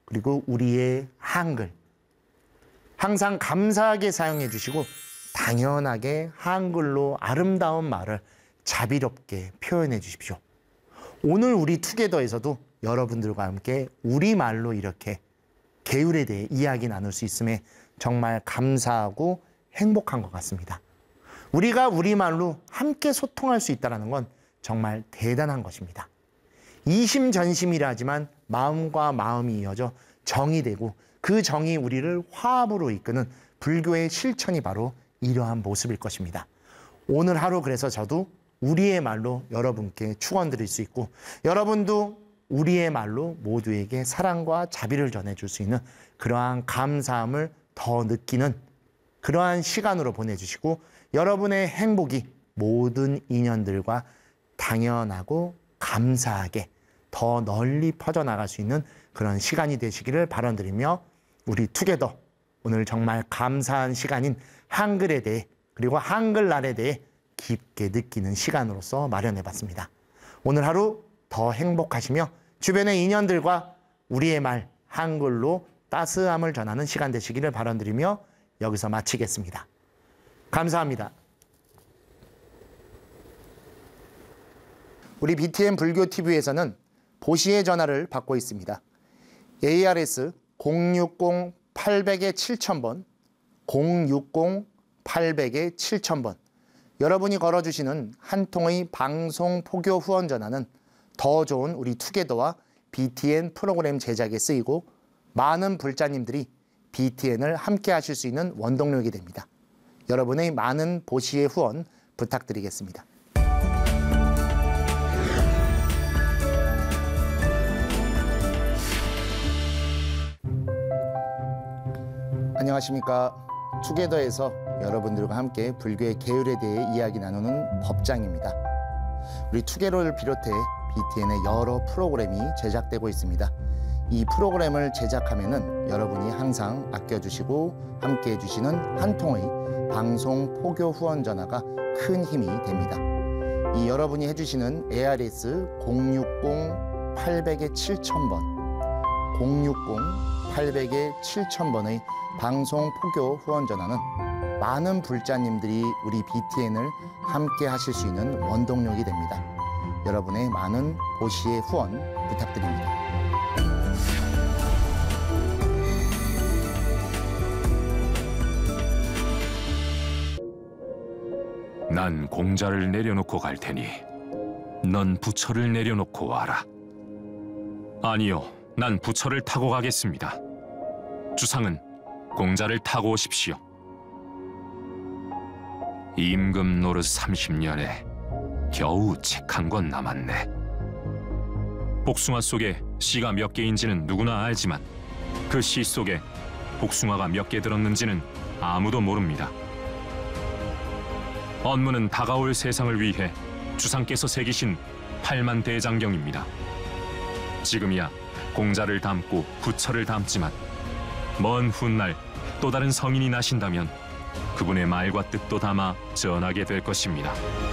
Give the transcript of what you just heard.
그리고 우리의 한글 항상 감사하게 사용해 주시고 당연하게 한글로 아름다운 말을 자비롭게 표현해 주십시오. 오늘 우리 투게더에서도 여러분들과 함께 우리말로 이렇게 계율에 대해 이야기 나눌 수 있음에 정말 감사하고 행복한 것 같습니다. 우리가 우리말로 함께 소통할 수 있다는 건 정말 대단한 것입니다. 이심전심이라 하지만 마음과 마음이 이어져 정이 되고 그 정이 우리를 화합으로 이끄는 불교의 실천이 바로 이러한 모습일 것입니다. 오늘 하루 그래서 저도 우리의 말로 여러분께 축원드릴 수 있고 여러분도 우리의 말로 모두에게 사랑과 자비를 전해줄 수 있는 그러한 감사함을 더 느끼는 그러한 시간으로 보내주시고 여러분의 행복이 모든 인연들과 당연하고 감사하게 더 널리 퍼져나갈 수 있는 그런 시간이 되시기를 바라드리며 우리 투게더 오늘 정말 감사한 시간인 한글에 대해 그리고 한글날에 대해 깊게 느끼는 시간으로서 마련해봤습니다. 오늘 하루 더 행복하시며 주변의 인연들과 우리의 말 한글로 따스함을 전하는 시간 되시기를 바라드리며 여기서 마치겠습니다. 감사합니다. 우리 BTN 불교TV에서는 보시의 전화를 받고 있습니다. ARS 060-800-7000번, 060-800-7000번. 여러분이 걸어주시는 한 통의 방송 포교 후원 전화는 더 좋은 우리 투게더와 BTN 프로그램 제작에 쓰이고 많은 불자님들이 BTN을 함께 하실 수 있는 원동력이 됩니다. 여러분의 많은 보시의 후원 부탁드리겠습니다. 안녕하십니까. 투게더에서 여러분들과 함께 불교의 계율에 대해 이야기 나누는 법장입니다. 우리 투게더를 비롯해 BTN의 여러 프로그램이 제작되고 있습니다. 이 프로그램을 제작하면은 여러분이 항상 아껴주시고 함께 해주시는 한 통의 방송 포교 후원 전화가 큰 힘이 됩니다. 이 여러분이 해주시는 ARS 060-800-7000번, 060-800-7000번의 방송 포교 후원 전화는 많은 불자님들이 우리 BTN을 함께 하실 수 있는 원동력이 됩니다. 여러분의 많은 보시의 후원 부탁드립니다. 난 공자를 내려놓고 갈 테니 넌 부처를 내려놓고 와라. 아니요, 난 부처를 타고 가겠습니다. 주상은 공자를 타고 오십시오. 임금 노릇 30년에 겨우 책 한 권 남았네. 복숭아 속에 씨가 몇 개인지는 누구나 알지만 그 씨 속에 복숭아가 몇 개 들었는지는 아무도 모릅니다. 업무는 다가올 세상을 위해 주상께서 새기신 8만 대장경입니다. 지금이야 공자를 담고 부처를 담지만 먼 훗날 또 다른 성인이 나신다면 그분의 말과 뜻도 담아 전하게 될 것입니다.